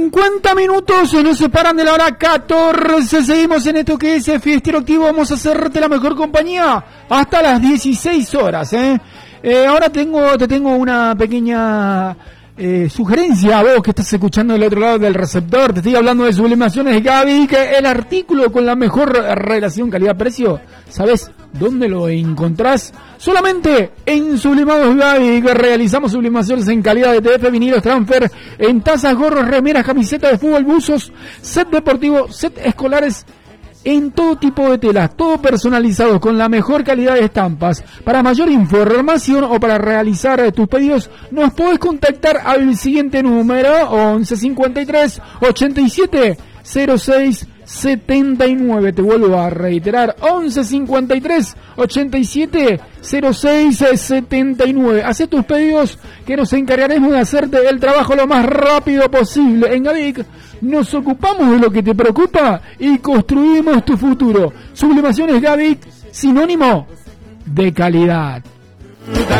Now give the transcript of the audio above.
50 minutos nos separan de la hora 14. Seguimos en esto que es Fiestero Activo. Vamos a hacerte la mejor compañía hasta las 16 horas. Ahora te tengo una pequeña sugerencia a vos que estás escuchando del otro lado del receptor. Te estoy hablando de Sublimaciones Gaby, que el artículo con la mejor relación calidad-precio, ¿sabes dónde lo encontrás? Solamente en Sublimados Gaby, que realizamos sublimaciones en calidad de TF, vinilos, transfer, en tazas, gorros, remeras, camisetas de fútbol, buzos, set deportivo, set escolares, en todo tipo de telas, todo personalizado con la mejor calidad de estampas. Para mayor información o para realizar tus pedidos, nos podés contactar al siguiente número: 11 53 87 06 79. Te vuelvo a reiterar: 11 53 87 06 79. Hacé tus pedidos, que nos encargaremos de hacerte el trabajo lo más rápido posible. En Gavic nos ocupamos de lo que te preocupa y construimos tu futuro. Sublimaciones Gavic, sinónimo de calidad.